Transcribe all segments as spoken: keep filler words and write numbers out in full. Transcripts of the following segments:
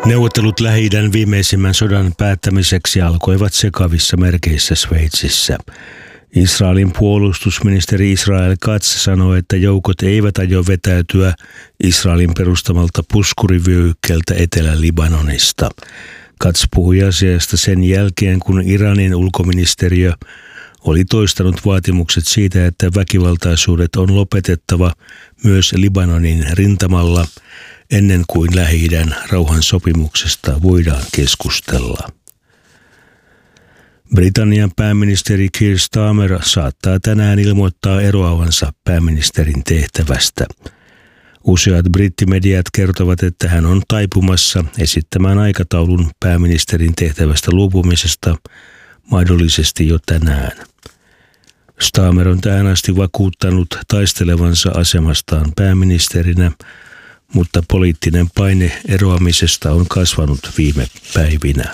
Neuvottelut Lähi-idän viimeisimmän sodan päättämiseksi alkoivat sekavissa merkeissä Sveitsissä. Israelin puolustusministeri Israel Katz sanoi, että joukot eivät aio vetäytyä Israelin perustamalta puskurivyöhykkeeltä Etelä-Libanonista. Katz puhui asiasta sen jälkeen, kun Iranin ulkoministeriö oli toistanut vaatimukset siitä, että väkivaltaisuudet on lopetettava myös Libanonin rintamalla ennen kuin Lähi-idän rauhansopimuksesta voidaan keskustella. Britannian pääministeri Keir Starmer saattaa tänään ilmoittaa eroavansa pääministerin tehtävästä. Useat brittimediat kertovat, että hän on taipumassa esittämään aikataulun pääministerin tehtävästä luopumisesta mahdollisesti jo tänään. Starmer on tähän asti vakuuttanut taistelevansa asemastaan pääministerinä, mutta poliittinen paine eroamisesta on kasvanut viime päivinä.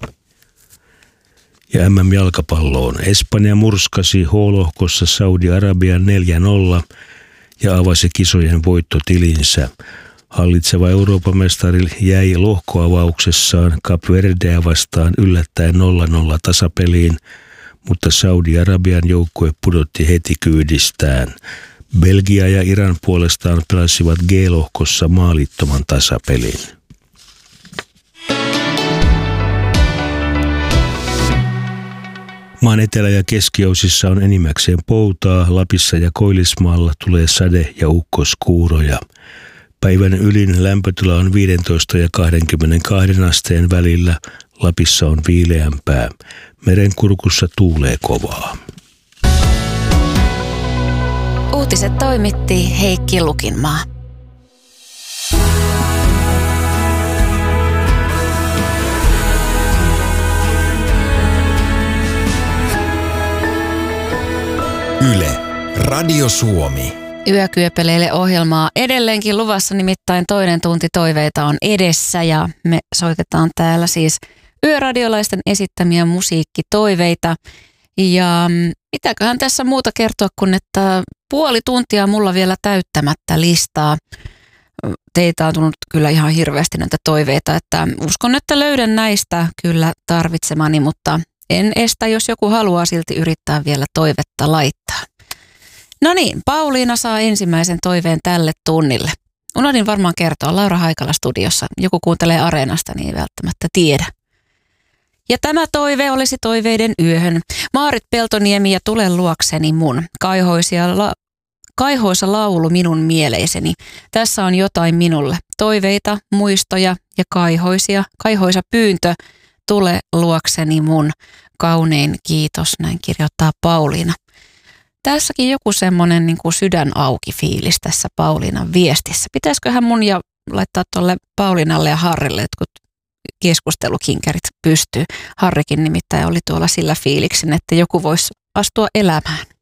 Ja M M-jalkapalloon. Espanja murskasi H-lohkossa Saudi-Arabian neljä nolla ja avasi kisojen voittotilinsä. Hallitseva Euroopan mestari jäi lohkoavauksessaan Kap Verdeä vastaan yllättäen nolla nolla tasapeliin, mutta Saudi-Arabian joukkue pudotti heti kyydistään. Belgia ja Iran puolestaan pelasivat G-lohkossa maalittoman tasapelin. Maan etelä- ja keskiosissa on enimmäkseen poutaa, Lapissa ja Koillismaalla tulee sade- ja ukkoskuuroja. Päivän ylin lämpötila on viisitoista ja kaksikymmentäkaksi asteen välillä, Lapissa on viileämpää. Merenkurkussa tuulee kovaa. Uutiset toimitti Heikki Lukinmaa. Yle, Radio Suomi. Yökyöpeleille ohjelmaa edelleenkin luvassa, nimittäin toinen tunti toiveita on edessä ja me soitetaan täällä siis yöradiolaisten esittämiä musiikkitoiveita. Ja mitäköhän tässä muuta kertoa kuin, että puoli tuntia mulla vielä täyttämättä listaa. Teitä on tullut kyllä ihan hirveästi näitä toiveita, että uskon, että löydän näistä kyllä tarvitsemani, mutta en estä, jos joku haluaa silti yrittää vielä toivetta laittaa. No niin, Pauliina saa ensimmäisen toiveen tälle tunnille. Unohdin varmaan kertoa, Laura Haikala studiossa. Joku kuuntelee Areenasta, niin ei välttämättä tiedä. Ja tämä toive olisi toiveiden yöhön. Maarit Peltoniemi ja Tule luokseni mun. Kaihoisia la- kaihoisa laulu minun mieleiseni. Tässä on jotain minulle. Toiveita, muistoja ja kaihoisia. Kaihoisa pyyntö. Tule luokseni mun. Kaunein kiitos, näin kirjoittaa Pauliina. Tässäkin joku semmoinen niin kuin sydän auki fiilis tässä Pauliinan viestissä. Pitäisiköhän mun ja laittaa tuolle Pauliinalle ja Harrille jotkut keskustelukinkerit pystyy. Harrikin nimittäin oli tuolla sillä fiiliksin, että joku voisi astua elämään.